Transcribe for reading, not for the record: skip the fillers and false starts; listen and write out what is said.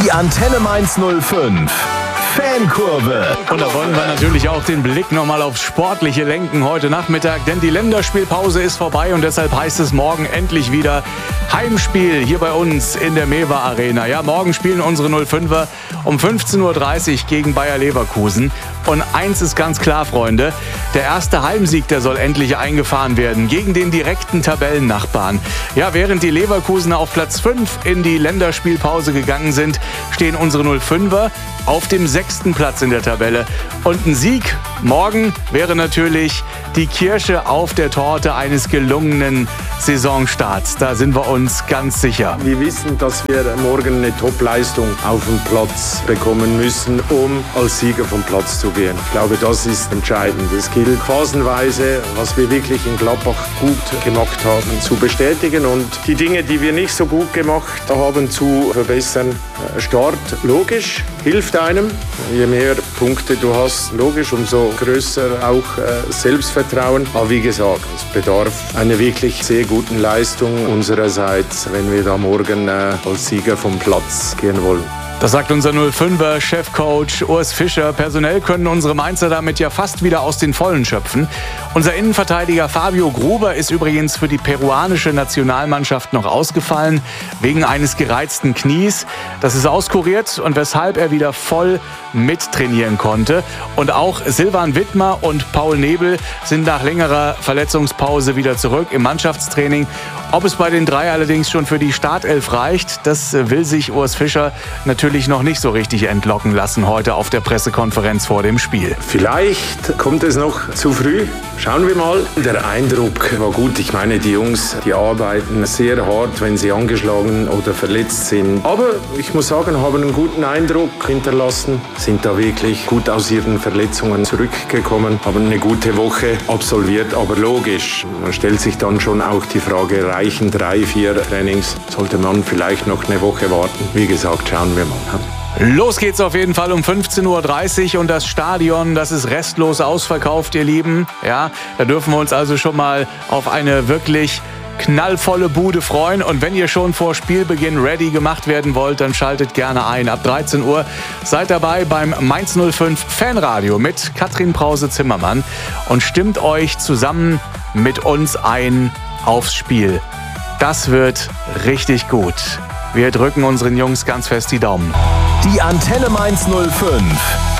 Die Antenne Mainz 05 Fankurve. Und da wollen wir natürlich auch den Blick nochmal aufs Sportliche lenken heute Nachmittag, denn die Länderspielpause ist vorbei und deshalb heißt es morgen endlich wieder Heimspiel hier bei uns in der Mewa Arena. Ja, morgen spielen unsere 05er um 15:30 Uhr gegen Bayer Leverkusen. Und eins ist ganz klar, Freunde, der erste Heimsieg, der soll endlich eingefahren werden gegen den direkten Tabellennachbarn. Ja, während die Leverkusener auf Platz 5 in die Länderspielpause gegangen sind, stehen unsere 05er auf dem 6. Platz in der Tabelle. Und ein Sieg morgen wäre natürlich die Kirsche auf der Torte eines gelungenen Saisonstarts. Da sind wir uns ganz sicher. Wir wissen, dass wir morgen eine Top-Leistung auf dem Platz bekommen müssen, um als Sieger vom Platz zu gehen. Ich glaube, das ist entscheidend. Es gilt phasenweise, was wir wirklich in Gladbach gut gemacht haben, zu bestätigen und die Dinge, die wir nicht so gut gemacht haben, zu verbessern. Start, logisch, hilft einem. Je mehr Punkte du hast, logisch, umso größer auch Selbstvertrauen. Aber wie gesagt, es bedarf einer wirklich sehr guten Leistung unsererseits, wenn wir da morgen als Sieger vom Platz gehen wollen. Das sagt unser 05er Chefcoach Urs Fischer. Personell können unsere Mainzer damit ja fast wieder aus den Vollen schöpfen. Unser Innenverteidiger Fabio Gruber ist übrigens für die peruanische Nationalmannschaft noch ausgefallen, wegen eines gereizten Knies. Das ist auskuriert und weshalb er wieder voll mittrainieren konnte. Und auch Silvan Wittmer und Paul Nebel sind nach längerer Verletzungspause wieder zurück im Mannschaftstraining. Ob es bei den drei allerdings schon für die Startelf reicht, das will sich Urs Fischer natürlich noch nicht so richtig entlocken lassen heute auf der Pressekonferenz vor dem Spiel. Vielleicht kommt es noch zu früh. Schauen wir mal. Der Eindruck war gut. Ich meine, die Jungs, die arbeiten sehr hart, wenn sie angeschlagen oder verletzt sind. Aber ich muss sagen, haben einen guten Eindruck hinterlassen, sind da wirklich gut aus ihren Verletzungen zurückgekommen, haben eine gute Woche absolviert. Aber logisch, man stellt sich dann schon auch die Frage, reichen 3-4 Trainings? Sollte man vielleicht noch eine Woche warten? Wie gesagt, schauen wir mal. Los geht's auf jeden Fall um 15:30 Uhr und das Stadion, das ist restlos ausverkauft, ihr Lieben. Ja, da dürfen wir uns also schon mal auf eine wirklich knallvolle Bude freuen. Und wenn ihr schon vor Spielbeginn ready gemacht werden wollt, dann schaltet gerne ein. Ab 13 Uhr seid dabei beim Mainz 05 Fanradio mit Katrin Brause-Zimmermann und stimmt euch zusammen mit uns ein aufs Spiel. Das wird richtig gut. Wir drücken unseren Jungs ganz fest die Daumen. Die Antenne Mainz 05